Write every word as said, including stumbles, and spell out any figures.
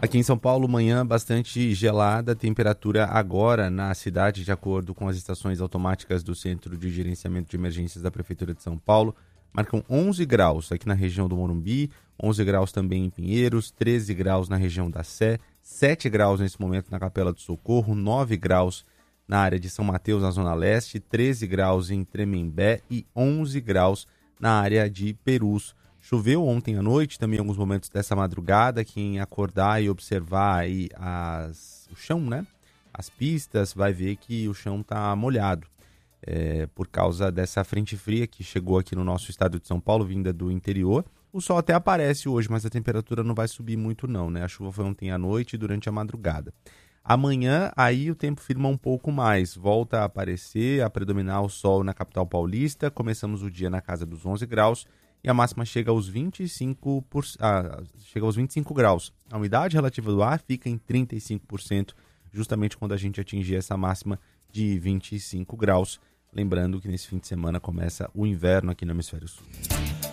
Aqui em São Paulo, manhã bastante gelada, temperatura agora na cidade, de acordo com as estações automáticas do Centro de Gerenciamento de Emergências da Prefeitura de São Paulo, marcam onze graus aqui na região do Morumbi, onze graus também em Pinheiros, treze graus na região da Sé, sete graus nesse momento na Capela do Socorro, nove graus na área de São Mateus, na Zona Leste, treze graus em Tremembé e onze graus na área de Perus. Choveu ontem à noite, também em alguns momentos dessa madrugada. Quem acordar e observar aí as, o chão, né? As pistas, vai ver que o chão está molhado. É, por causa dessa frente fria que chegou aqui no nosso estado de São Paulo, vinda do interior. O sol até aparece hoje, mas a temperatura não vai subir muito não, né? A chuva foi ontem à noite e durante a madrugada. Amanhã, aí o tempo firma um pouco mais. Volta a aparecer, a predominar o sol na capital paulista. Começamos o dia na casa dos onze graus. E a máxima chega aos vinte e cinco por cento, ah, chega aos vinte e cinco graus. A umidade relativa do ar fica em trinta e cinco por cento, justamente quando a gente atingir essa máxima de vinte e cinco graus. Lembrando que nesse fim de semana começa o inverno aqui no Hemisfério Sul.